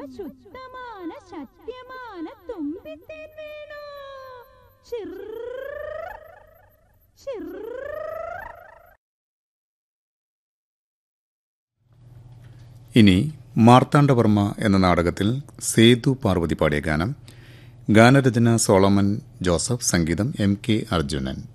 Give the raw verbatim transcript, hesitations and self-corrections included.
ശുദ്ധമാന സത്യമാന തുമ്പിത്തേൻ വീണു. ഇനി മാർത്താണ്ഡവർമ്മ എന്ന നാടകത്തിൽ സേതു പാർവതി പാടിയ ഗാനം. ഗാനരചന സോളമൻ ജോസഫ്, സംഗീതം എം കെ അർജുനൻ.